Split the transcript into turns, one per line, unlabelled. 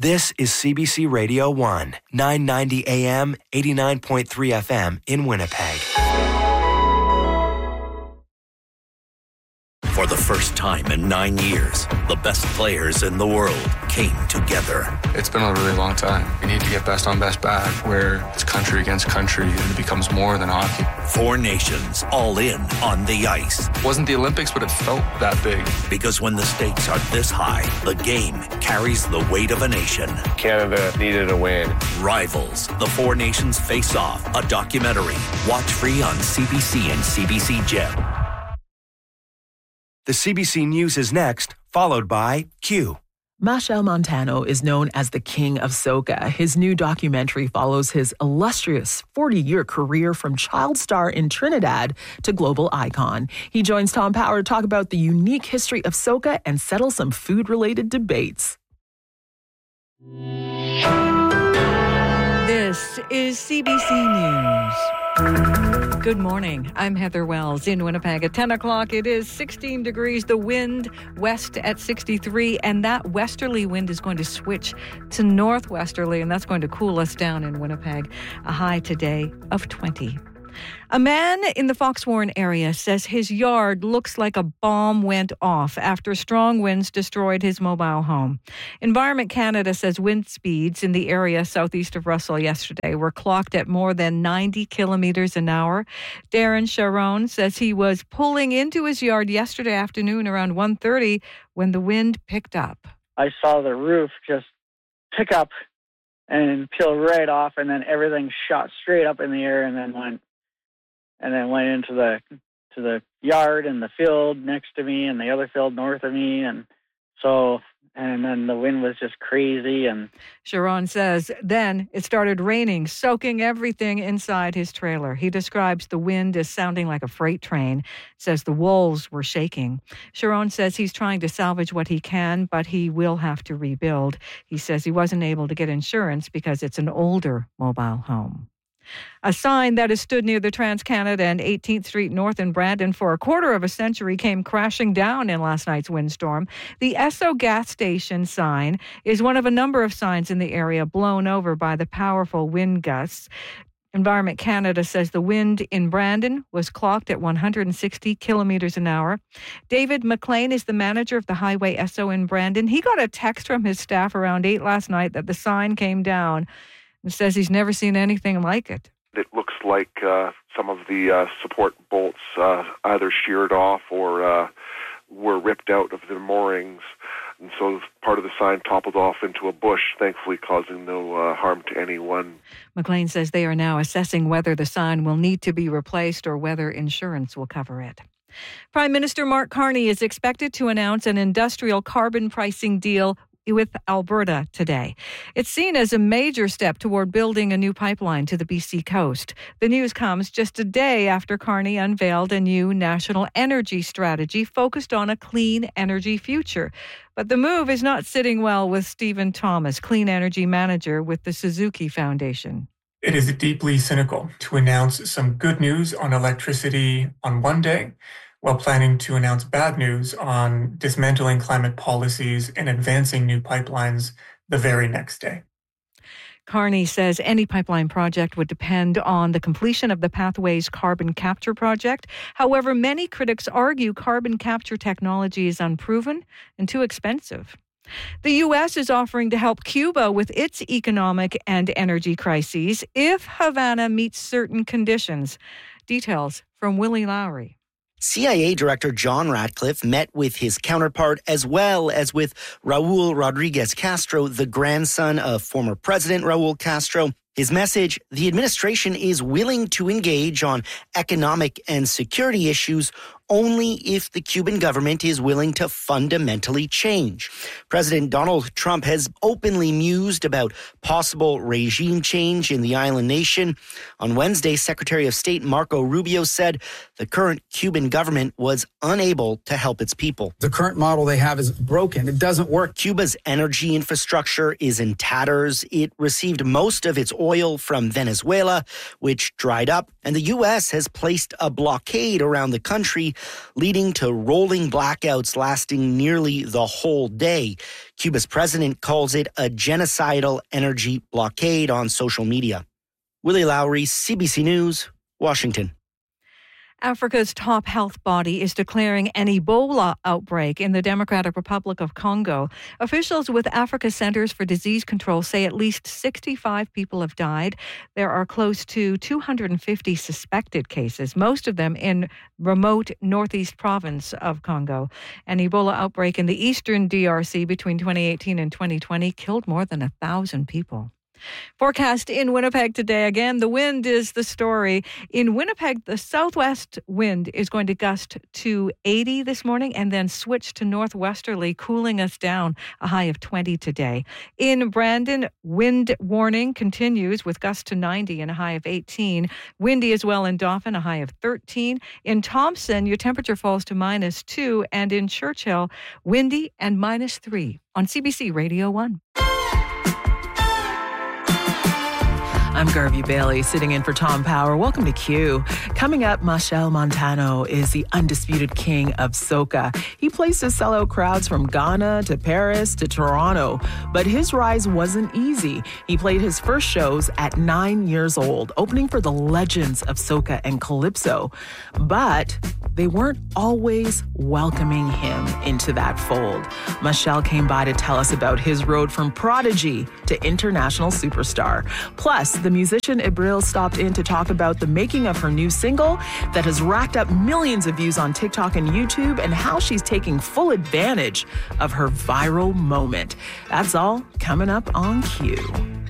This is CBC Radio 1, 990 AM, 89.3 FM in Winnipeg.
For the first time in 9 years, the best players in the world came together.
It's been a really long time. We need to get best on best back, where it's country against country and it becomes more than hockey.
4 nations all in on the ice.
It wasn't the Olympics, but it felt that big.
Because when the stakes are this high, the game carries the weight of a nation.
Canada needed a win.
Rivals, the 4 nations face off, a documentary. Watch free on CBC and CBC Gem.
The CBC News is next, followed by Q.
Machel Montano is known as the King of Soca. His new documentary follows his illustrious 40-year career from child star in Trinidad to global icon. He joins Tom Power to talk about the unique history of soca and settle some food-related debates.
This is CBC News. Good morning. I'm Heather Wells in Winnipeg. At 10 o'clock, it is 16 degrees. The wind west at 63, and that westerly wind is going to switch to northwesterly, and that's going to cool us down in Winnipeg. A high today of 20. A man in the Foxwarren area says his yard looks like a bomb went off after strong winds destroyed his mobile home. Environment Canada says wind speeds in the area southeast of Russell yesterday were clocked at more than 90 kilometers an hour. Darren Sharon says he was pulling into his yard yesterday afternoon around 1:30 when the wind picked up.
I saw the roof just pick up and peel right off, and then everything shot straight up in the air and then went into the yard and the field next to me and the other field north of me, and then the wind was just crazy. And
Sharon says then it started raining, soaking everything inside his trailer. He describes the wind as sounding like a freight train, says the walls were shaking. Sharon says he's trying to salvage what he can, but he will have to rebuild. He says he wasn't able to get insurance because it's an older mobile home. A sign that has stood near the Trans-Canada and 18th Street North in Brandon for a quarter of a century came crashing down in last night's windstorm. The Esso gas station sign is one of a number of signs in the area blown over by the powerful wind gusts. Environment Canada says the wind in Brandon was clocked at 160 kilometers an hour. David McLean is the manager of the Highway Esso in Brandon. He got a text from his staff around 8 last night that the sign came down, and says he's never seen anything like it.
It looks like some of the support bolts either sheared off or were ripped out of their moorings. And so part of the sign toppled off into a bush, thankfully causing no harm to anyone.
McLean says they are now assessing whether the sign will need to be replaced or whether insurance will cover it. Prime Minister Mark Carney is expected to announce an industrial carbon pricing deal with Alberta today. It's seen as a major step toward building a new pipeline to the BC coast. The news comes just a day after Carney unveiled a new national energy strategy focused on a clean energy future. But the move is not sitting well with Stephen Thomas, clean energy manager with the Suzuki Foundation.
It is deeply cynical to announce some good news on electricity on one day, while planning to announce bad news on dismantling climate policies and advancing new pipelines the very next day.
Carney says any pipeline project would depend on the completion of the Pathways carbon capture project. However, many critics argue carbon capture technology is unproven and too expensive. The U.S. is offering to help Cuba with its economic and energy crises if Havana meets certain conditions. Details from Willie Lowry.
CIA Director John Ratcliffe met with his counterpart as well as with Raul Rodriguez Castro, the grandson of former President Raul Castro. His message, the administration is willing to engage on economic and security issues only if the Cuban government is willing to fundamentally change. President Donald Trump has openly mused about possible regime change in the island nation. On Wednesday, Secretary of State Marco Rubio said the current Cuban government was unable to help its people.
The current model they have is broken. It doesn't work.
Cuba's energy infrastructure is in tatters. It received most of its oil from Venezuela, which dried up, and the U.S. has placed a blockade around the country leading to rolling blackouts lasting nearly the whole day. Cuba's president calls it a genocidal energy blockade on social media. Willie Lowry, CBC News, Washington.
Africa's top health body is declaring an Ebola outbreak in the Democratic Republic of Congo. Officials with Africa Centers for Disease Control say at least 65 people have died. There are close to 250 suspected cases, most of them in remote northeast province of Congo. An Ebola outbreak in the eastern DRC between 2018 and 2020 killed more than 1,000 people. Forecast in Winnipeg today. Again, the wind is the story. In Winnipeg, the southwest wind is going to gust to 80 this morning and then switch to northwesterly, cooling us down, a high of 20 today. In Brandon, wind warning continues with gusts to 90 and a high of 18. Windy as well in Dauphin, a high of 13. In Thompson, your temperature falls to -2. And in Churchill, windy and -3 on CBC Radio 1.
I'm Garvey Bailey, sitting in for Tom Power. Welcome to Q. Coming up, Machel Montano is the undisputed king of soca. He plays to sellout crowds from Ghana to Paris to Toronto, but his rise wasn't easy. He played his first shows at 9 years old, opening for the legends of soca and calypso. But they weren't always welcoming him into that fold. Machel came by to tell us about his road from prodigy to international superstar. Plus, the musician Ibril stopped in to talk about the making of her new single that has racked up millions of views on TikTok and YouTube and how she's taking full advantage of her viral moment. That's all coming up on Q.